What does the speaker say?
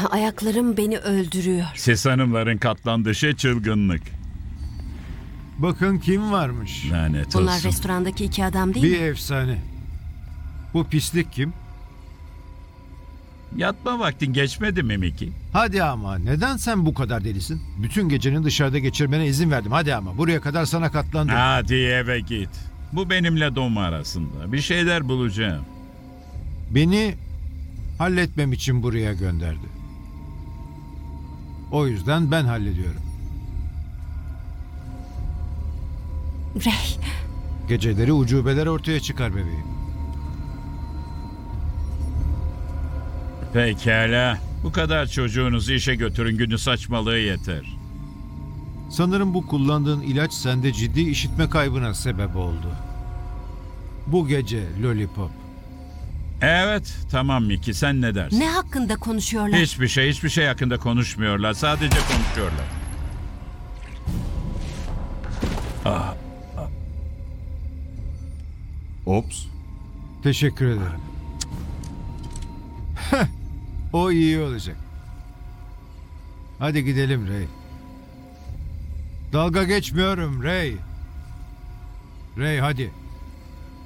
Ayaklarım beni öldürüyor. Siz hanımların katlandığı şey çılgınlık. Bakın kim varmış. Lanet Bunlar olsun. restorandaki iki adam değil Bir mi? efsane. Bu pislik kim? Yatma vaktin geçmedi mi Miki? Hadi ama neden sen bu kadar delisin? Bütün gecenin dışarıda geçirmene izin verdim. Hadi ama buraya kadar sana katlandım. Hadi eve git. Bu benimle Dom arasında. Bir şeyler bulacağım. Beni halletmem için buraya gönderdi. O yüzden ben hallediyorum. Ray, Geceleri ucubeler ortaya çıkar bebeğim. Pekala. Bu kadar çocuğunuzu işe götürün, günü saçmalığı yeter. Sanırım bu kullandığın ilaç sende ciddi işitme kaybına sebep oldu. Bu gece Lollipop. Evet, tamam Miki, sen ne dersin? ne hakkında konuşuyorlar? Hiçbir şey hakkında konuşmuyorlar. Sadece konuşuyorlar. Ops. Teşekkür ederim. O iyi olacak. Hadi gidelim Ray. Dalga geçmiyorum Ray. Ray hadi.